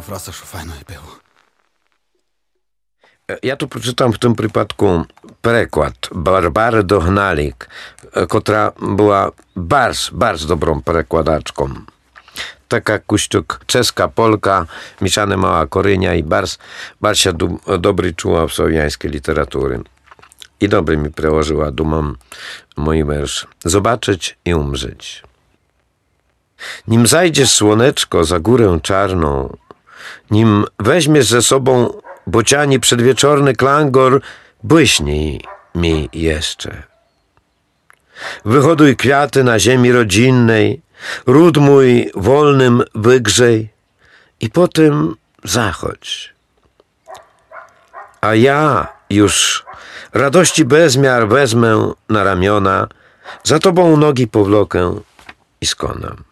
просто що файно і пиво. Ja tu przeczytam w tym przypadku przekład Barbary Dohnalik, która była bardzo dobrą przekładaczką. Taka kuściuk czeska, Polka, mieszane mała Korynia i się dobry czuła w słowiańskiej literatury. I dobry mi przełożyła, dumam, mój wiersz. Zobaczyć i umrzeć. Nim zajdziesz słoneczko za górę czarną, nim weźmiesz ze sobą bociani przedwieczorny klangor, błyśnij mi jeszcze. Wyhoduj kwiaty na ziemi rodzinnej, ród mój wolnym wygrzej i potem zachodź. A ja już radości bezmiar wezmę na ramiona, za tobą nogi powlokę i skonam.